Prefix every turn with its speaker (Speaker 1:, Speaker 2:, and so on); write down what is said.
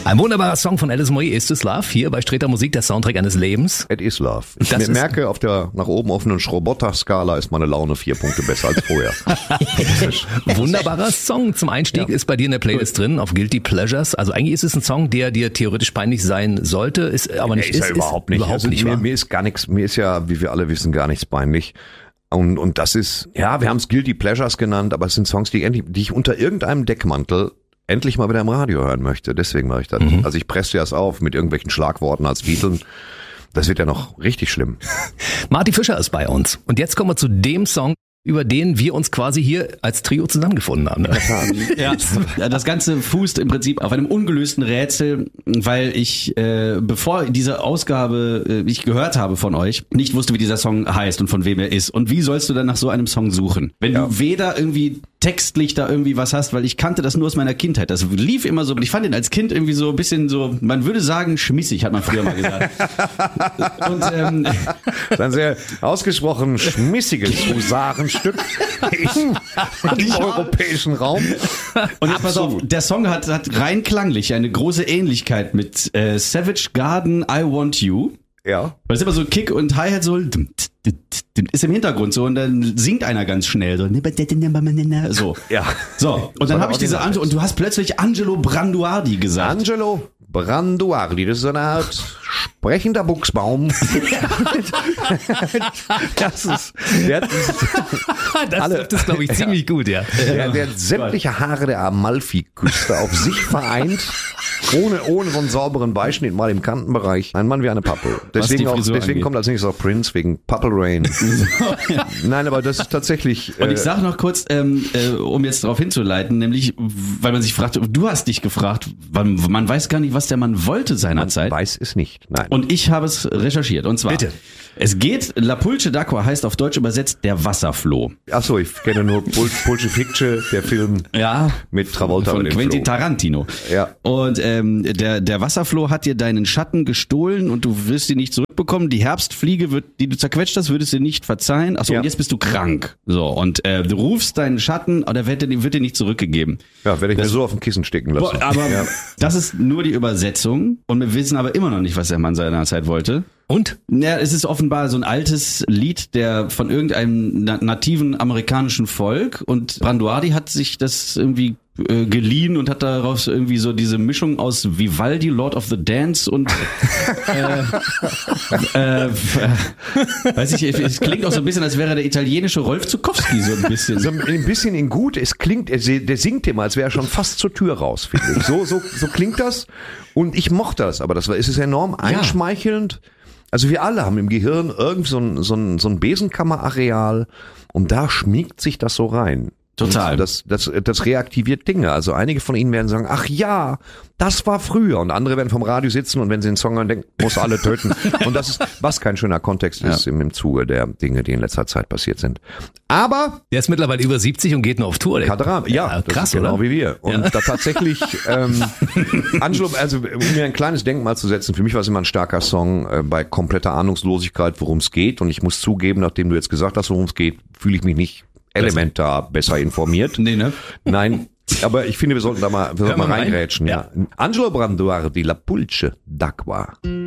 Speaker 1: Ein wunderbarer Song von Alice Moy, Is This Love? Hier bei Streter Musik, der Soundtrack eines Lebens.
Speaker 2: It is love. Ich merke, auf der nach oben offenen Schrobotter-Skala ist meine Laune 4 Punkte besser als vorher.
Speaker 1: Wunderbarer Song zum Einstieg, ist bei dir in der Playlist drin, auf Guilty Pleasures. Also eigentlich ist es ein Song, der dir theoretisch peinlich sein sollte, ist aber nicht.
Speaker 2: Ist er überhaupt nicht.
Speaker 1: Überhaupt nicht,
Speaker 2: mir ist gar nichts, mir ist ja, wie wir alle wissen, gar nichts peinlich. Und das ist, ja, wir haben es Guilty Pleasures genannt, aber es sind Songs, die ich unter irgendeinem Deckmantel endlich mal wieder im Radio hören möchte. Deswegen mache ich das. Also ich presse das auf mit irgendwelchen Schlagworten als Titeln. Das wird ja noch richtig schlimm.
Speaker 1: Marty Fischer ist bei uns. Und jetzt kommen wir zu dem Song, über den wir uns quasi hier als Trio zusammengefunden haben. Ne?
Speaker 3: Ja, das Ganze fußt im Prinzip auf einem ungelösten Rätsel, weil ich, bevor diese Ausgabe ich gehört habe von euch, nicht wusste, wie dieser Song heißt und von wem er ist. Und wie sollst du dann nach so einem Song suchen? Wenn du weder irgendwie textlich da irgendwie was hast, weil ich kannte das nur aus meiner Kindheit. Das lief immer so, und ich fand ihn als Kind irgendwie so ein bisschen so, man würde sagen, schmissig, hat man früher mal gesagt. Und
Speaker 2: ein sehr ausgesprochen schmissiges Husarenstück im europäischen Raum.
Speaker 3: Und jetzt pass auf, der Song hat rein klanglich eine große Ähnlichkeit mit Savage Garden, I Want You.
Speaker 2: Ja.
Speaker 3: Weil es immer so Kick und Hi-Hat so ist im Hintergrund so und dann singt einer ganz schnell so.
Speaker 2: Ja.
Speaker 3: So, und dann habe ich diese und du hast plötzlich Angelo Branduardi gesagt.
Speaker 2: Angelo Branduardi, das ist so eine Art sprechender Buchsbaum. Das
Speaker 1: trifft es, glaube ich, ziemlich gut, ja.
Speaker 2: Der hat sämtliche Haare der Amalfiküste auf sich vereint, ohne so einen sauberen Beischnitt, mal im Kantenbereich. Ein Mann wie eine Pappel. Deswegen kommt als nächstes auch Prince, wegen Purple Rain. Nein, aber das ist tatsächlich...
Speaker 3: Und ich sage noch kurz, um jetzt darauf hinzuleiten, nämlich, weil man sich fragt, du hast dich gefragt, man weiß gar nicht, was der Mann wollte seinerzeit.
Speaker 2: Man weiß es nicht, nein.
Speaker 3: Und ich habe es recherchiert, und zwar...
Speaker 1: Bitte.
Speaker 3: Es geht, La Pulce d'Acqua heißt auf Deutsch übersetzt der Wasserfloh.
Speaker 2: Achso, ich kenne nur Pulce Ficce, der Film mit Travolta
Speaker 3: von
Speaker 2: und dem
Speaker 3: Quentin
Speaker 2: Flo.
Speaker 3: Tarantino.
Speaker 2: Ja.
Speaker 3: Und der Wasserfloh hat dir deinen Schatten gestohlen und du wirst ihn nicht zurückbekommen. Die Herbstfliege, die du zerquetscht hast, würdest du nicht verzeihen. Achso, und jetzt bist du krank. So, und du rufst deinen Schatten, aber der wird dir nicht zurückgegeben.
Speaker 2: Ja, werde ich mir so auf den Kissen stecken lassen.
Speaker 3: Aber das ist nur die Übersetzung und wir wissen aber immer noch nicht, was der Mann seinerzeit wollte.
Speaker 1: Und?
Speaker 3: Ja, es ist offenbar so ein altes Lied, der von irgendeinem nativen amerikanischen Volk, und Branduardi hat sich das irgendwie geliehen und hat daraus irgendwie so diese Mischung aus Vivaldi, Lord of the Dance und weiß ich, es klingt auch so ein bisschen, als wäre der italienische Rolf Zukowski so ein bisschen.
Speaker 2: So ein bisschen in gut, es klingt, der singt immer, als wäre er schon fast zur Tür raus, finde ich. So klingt das und ich mochte das, aber es ist enorm einschmeichelnd. Also wir alle haben im Gehirn irgend so ein Besenkammerareal und da schmiegt sich das so rein.
Speaker 3: Total.
Speaker 2: Das reaktiviert Dinge. Also einige von Ihnen werden sagen, ach ja, das war früher. Und andere werden vom Radio sitzen und wenn sie den Song hören, denken, muss alle töten. Und das ist, was kein schöner Kontext ist im Zuge der Dinge, die in letzter Zeit passiert sind. Aber
Speaker 1: der ist mittlerweile über 70 und geht nur auf Tour.
Speaker 2: Ja,
Speaker 1: krass,
Speaker 2: genau
Speaker 1: oder?
Speaker 2: Wie wir. Und da tatsächlich, Angelo, also um mir ein kleines Denkmal zu setzen, für mich war es immer ein starker Song bei kompletter Ahnungslosigkeit, worum es geht. Und ich muss zugeben, nachdem du jetzt gesagt hast, worum es geht, fühle ich mich nicht elementar besser informiert.
Speaker 3: Nee, ne?
Speaker 2: Nein, aber ich finde, wir sollten da mal reinrätschen. Ja. Angelo Branduardi, La Pulce d'Acqua.